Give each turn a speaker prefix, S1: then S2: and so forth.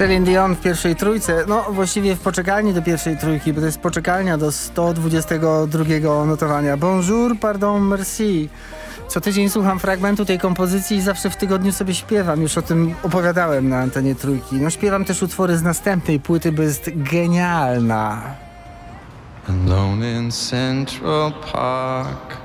S1: Celine Dion w pierwszej trójce, no właściwie w poczekalni do pierwszej trójki, bo to jest poczekalnia do 122 notowania. Bonjour, pardon, merci. Co tydzień słucham fragmentu tej kompozycji i zawsze w tygodniu sobie śpiewam. Już o tym opowiadałem na antenie trójki. No śpiewam też utwory z następnej płyty, bo jest genialna.
S2: Alone in Central Park.